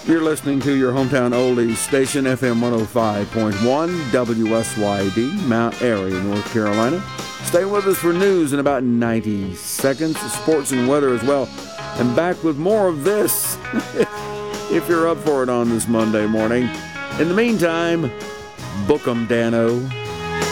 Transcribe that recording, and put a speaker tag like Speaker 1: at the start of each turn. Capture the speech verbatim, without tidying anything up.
Speaker 1: You're listening to your hometown oldies station, F M one oh five point one, W S Y D, Mount Airy, North Carolina. Stay with us for news in about ninety seconds, sports and weather as well. And back with more of this, if you're up for it on this Monday morning. In the meantime, book 'em, Dano.